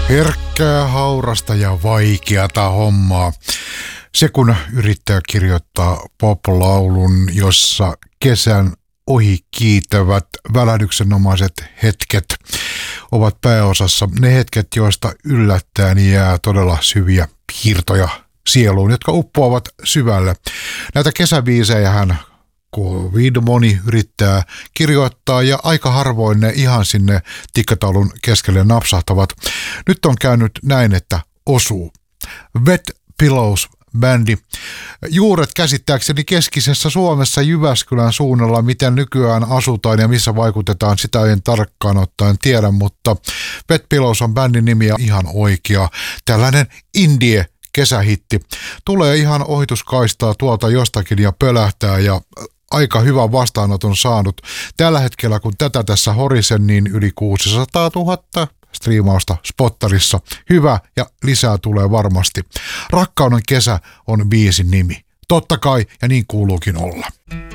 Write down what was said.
Herkkää, haurasta ja vaikeata hommaa. Se kun yrittää kirjoittaa pop-laulun, jossa kesän ohi kiitävät välähdyksenomaiset hetket ovat pääosassa. Ne hetket, joista yllättäen jää todella syviä piirtoja sieluun, jotka uppoavat syvälle. Näitä kesäbiisejähän kovin moni yrittää kirjoittaa ja aika harvoin ne ihan sinne tikkataulun keskelle napsahtavat. Nyt on käynyt näin, että osuu. Wet Pillows bändi. Juuret käsittääkseni keskisessä Suomessa Jyväskylän suunnalla, miten nykyään asutaan ja missä vaikutetaan, sitä en tarkkaan ottaen tiedä, mutta Wet Pillows on bändin nimi ja ihan oikea. Tällainen indie kesähitti. Tulee ihan ohituskaistaa tuolta jostakin ja pölähtää ja aika hyvän vastaanoton saanut. Tällä hetkellä kun tätä tässä horisen, niin yli 600 000 striimausta Spottarissa. Hyvä ja lisää tulee varmasti. Rakkauden kesä on biisin nimi. Totta kai ja niin kuuluukin olla.